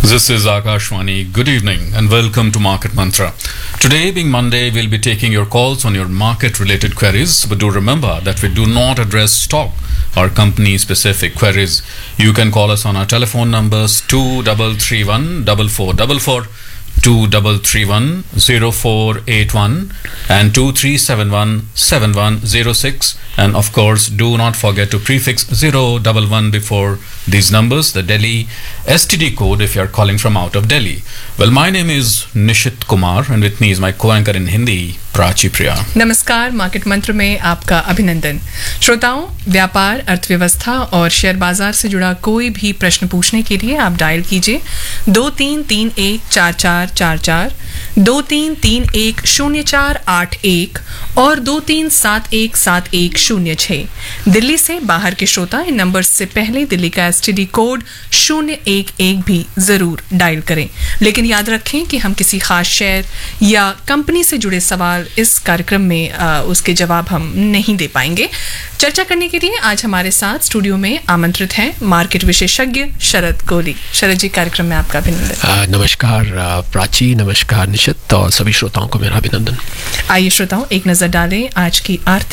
This is Akashwani. Good evening and welcome to Market Mantra. Today, being Monday, we'll be taking your calls on your market-related queries. But do remember that we do not address stock or company-specific queries. You can call us on our telephone numbers 2331 4444, 2331 0481 and 2371 7106. And of course, do not forget to prefix 011 before these numbers, the Delhi STD code if you are calling from out of Delhi. Well, my name is Nishit Kumar and with me is my co-anchor in Hindi, Prachi प्रिया। नमस्कार, market मंत्र में आपका अभिनंदन। श्रोताओं, व्यापार, अर्थव्यवस्था और share बाजार से जुड़ा कोई भी प्रश्न पूछने के लिए आप डायल कीजिए 23314444, 23310481 और 23717106। दिल्ली से बाहर के श्रोता इन नंबर से पहले दिल्ली का एसटीडी कोड 011 भी जरूर डायल करें। लेकिन याद रखें कि हम किसी खास शेयर या कंपनी से जुड़े सवाल इस कार्यक्रम में उसके जवाब हम नहीं दे पाएंगे। चर्चा करने के लिए आज हमारे साथ स्टूडियो में आमंत्रित हैं मार्केट विशेषज्ञ शरद कोहली। शरद जी, कार्यक्रम में आपका अभिनंदन। नमस्कार प्राची, नमस्कार निशित और सभी श्रोताओं को मेरा अभिनंदन। आइए श्रोताओं, एक नजर डालें आज की आर्थिक